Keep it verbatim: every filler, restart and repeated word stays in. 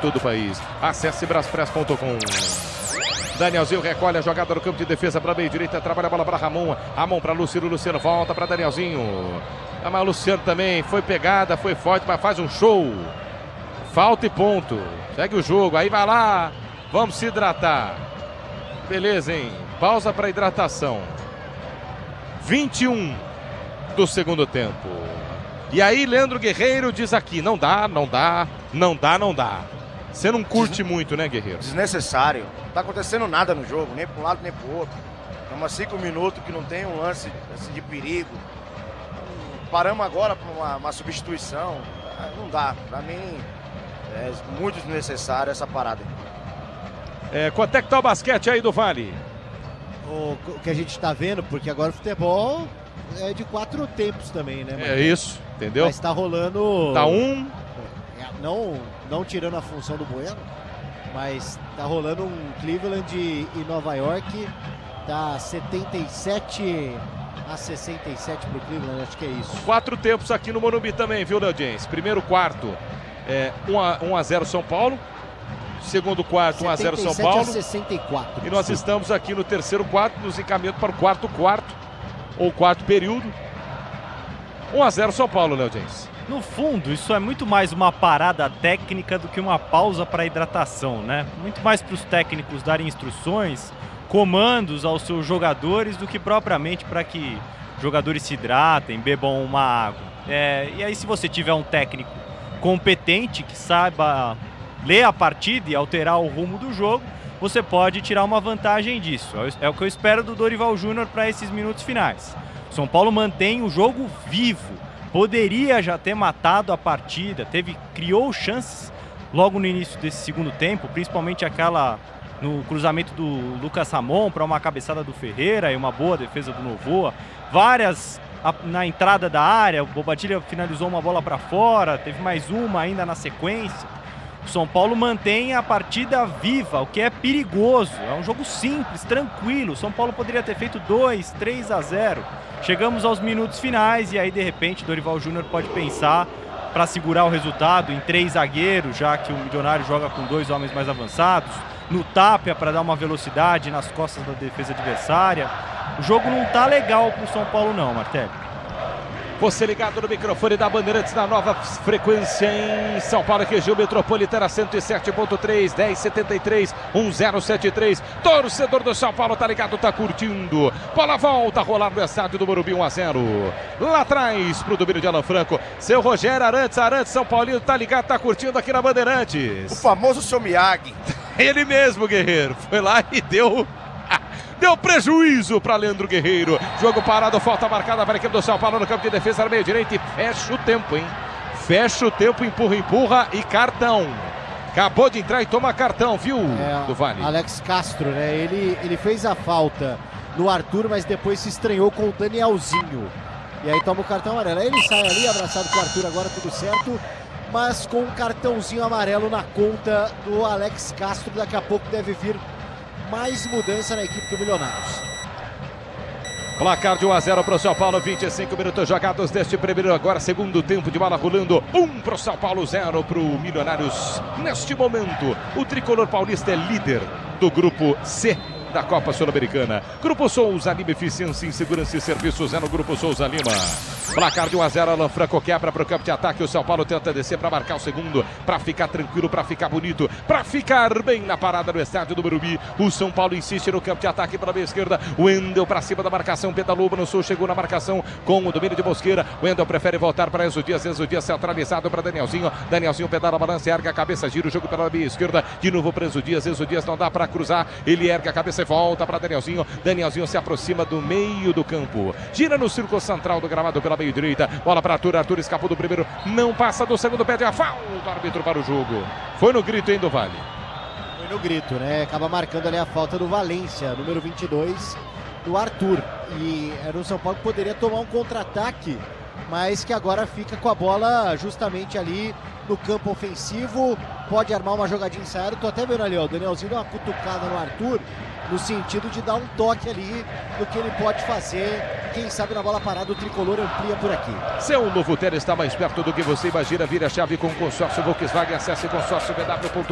todo o país. Acesse braspress ponto com. Danielzinho recolhe a jogada no campo de defesa para meio direita, trabalha a bola para Ramon, Ramon para Luciano, Luciano volta para Danielzinho. Ah, mas o Luciano também foi pegada, foi forte, mas faz um show. Falta e ponto. Segue o jogo, aí vai lá, vamos se hidratar. Beleza, hein? Pausa para hidratação. vinte e um do segundo tempo. E aí Leandro Guerreiro diz aqui, não dá, não dá, não dá, não dá. Você não curte Des... muito, né, Guerreiro? Desnecessário. Não tá acontecendo nada no jogo, nem para um lado nem para o outro. Estamos há cinco minutos que não tem um lance assim, de perigo. Paramos agora para uma, uma substituição. Não dá. Para mim é muito desnecessário essa parada. É, quanto é que tá o basquete aí do Vale? O, o que a gente está vendo, porque agora o futebol é de quatro tempos também, né? É isso, entendeu? Mas tá rolando... Tá um... Não, não tirando a função do Bueno, mas tá rolando um Cleveland e Nova York, tá setenta e sete a sessenta e sete pro Cleveland, acho que é isso. Quatro tempos aqui no Morumbi também, viu, Leodiense? Primeiro quarto, é, um a zero São Paulo. Segundo quarto, um a zero São Paulo. sessenta e quatro. E nós estamos aqui no terceiro quarto, nos encaminhando para o quarto quarto, ou quarto período. um a zero São Paulo, Leodiense. No fundo, isso é muito mais uma parada técnica do que uma pausa para hidratação, né? Muito mais para os técnicos darem instruções, comandos aos seus jogadores, do que propriamente para que jogadores se hidratem, bebam uma água. É, e aí, se você tiver um técnico competente que saiba ler a partida e alterar o rumo do jogo, você pode tirar uma vantagem disso. É o que eu espero do Dorival Júnior para esses minutos finais. São Paulo mantém o jogo vivo. Poderia já ter matado a partida, teve, criou chances logo no início desse segundo tempo, principalmente aquela no cruzamento do Lucas Ramon para uma cabeçada do Ferreira e uma boa defesa do Novoa. Várias a, na entrada da área, o Bobadilla finalizou uma bola para fora, teve mais uma ainda na sequência. O São Paulo mantém a partida viva, o que é perigoso. É um jogo simples, tranquilo. O São Paulo poderia ter feito dois, três a zero. Chegamos aos minutos finais e aí, de repente, Dorival Júnior pode pensar para segurar o resultado em três zagueiros, já que o Milionário joga com dois homens mais avançados. No Tapia para dar uma velocidade nas costas da defesa adversária. O jogo não tá legal pro São Paulo não, Martelli. Você ligado no microfone da Bandeirantes na nova frequência em São Paulo, região metropolitana, cento e sete ponto três, dez setenta e três, um zero sete três. Torcedor do São Paulo tá ligado, tá curtindo. Bola volta a rolar no estádio do Morumbi, um a zero. Lá atrás pro domínio de Alan Franco. Seu Rogério Arantes, Arantes, São Paulino, tá ligado, tá curtindo aqui na Bandeirantes. O famoso seu Miyagi. Ele mesmo, Guerreiro. Foi lá e deu... Deu prejuízo para Leandro Guerreiro. Jogo parado, falta marcada para a equipe do São Paulo no campo de defesa, no meio direito, e fecha o tempo, hein? Fecha o tempo, empurra, empurra e cartão. Acabou de entrar e toma cartão, viu, é, do Vale? Alex Castro, né? Ele, ele fez a falta no Arthur, mas depois se estranhou com o Danielzinho. E aí toma o cartão amarelo. Aí ele sai ali, abraçado com o Arthur, agora tudo certo. Mas com um cartãozinho amarelo na conta do Alex Castro. Daqui a pouco deve vir mais mudança na equipe do Milionários. Placar de um a zero para o São Paulo, vinte e cinco minutos jogados deste primeiro, agora segundo tempo de bola rolando, um para o São Paulo, zero para o Milionários. Neste momento, o tricolor paulista é líder do grupo C da Copa Sul-Americana. Grupo Souza Lima, eficiência em segurança e serviços é no Grupo Souza Lima. Placar de um a zero, Alan Franco quebra para o campo de ataque, o São Paulo tenta descer para marcar o segundo, para ficar tranquilo, para ficar bonito, para ficar bem na parada no estádio do Morumbi. O São Paulo insiste no campo de ataque pela meia esquerda, o Wendel para cima da marcação, pedalou no sul, chegou na marcação com o domínio de Mosqueira. O Wendel prefere voltar para Enzo Dias, Enzo Dias centralizado para Danielzinho, Danielzinho pedala, balança, ergue a cabeça, gira o jogo pela meia esquerda, de novo para Enzo Dias, Enzo Dias não dá para cruzar, ele ergue a cabeça e volta para Danielzinho, Danielzinho se aproxima do meio do campo, gira no círculo central do gramado pela meio direita, bola para Arthur, Arthur escapou do primeiro, não passa do segundo, pede a falta, o árbitro para o jogo. Foi no grito, hein, do Vale? Foi no grito, né? Acaba marcando ali a falta do Valência, número vinte e dois, do Arthur. E era o São Paulo que poderia tomar um contra-ataque, mas que agora fica com a bola justamente ali no campo ofensivo, pode armar uma jogadinha ensaiada. Tô até vendo ali, ó, o Danielzinho deu uma cutucada no Arthur, no sentido de dar um toque ali do que ele pode fazer. Quem sabe na bola parada o tricolor amplia por aqui. Seu Novo Ter está mais perto do que você imagina. Vira a chave com o consórcio Volkswagen. Acesse consórcio B W ponto com.